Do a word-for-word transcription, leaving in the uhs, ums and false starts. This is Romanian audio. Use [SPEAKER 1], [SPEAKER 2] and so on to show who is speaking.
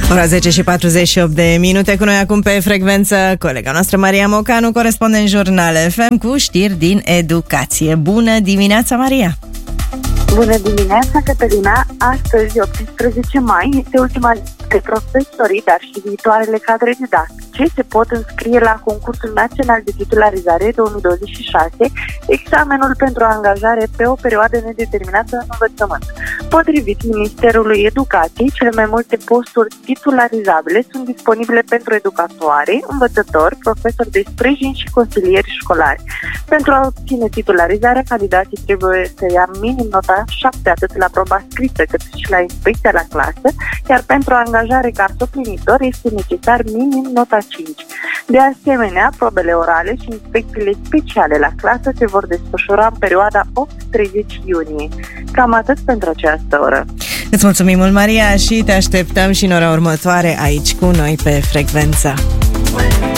[SPEAKER 1] Ora zece și patruzeci și opt de minute, cu noi acum pe frecvență colega noastră Maria Mocanu, corespondent Jurnal F M cu știri din educație. Bună dimineața, Maria!
[SPEAKER 2] Bună dimineața, Cătălina! Astăzi, optsprezece mai, este ultima zi de profesorii, dar și viitoarele cadre didactice se pot înscrie la concursul național de titularizare două mii douăzeci și șase, examenul pentru angajare pe o perioadă nedeterminată în învățământ. Potrivit Ministerului Educației, cele mai multe posturi titularizabile sunt disponibile pentru educatoare, învățători, profesori de sprijin și consilieri școlari. Pentru a obține titularizarea, candidații trebuie să ia minim nota șapte atât la proba scrisă cât și la inspecția la clasă, iar pentru angajare ca suplinitor este necesar minim nota cinci. De asemenea, probele orale și inspecțiile speciale la clasă se vor desfășura în perioada opt-treizeci iunie. Cam atât pentru această oră.
[SPEAKER 1] Îți mulțumim mult, Maria, și te așteptăm și în ora următoare aici cu noi pe frecvență.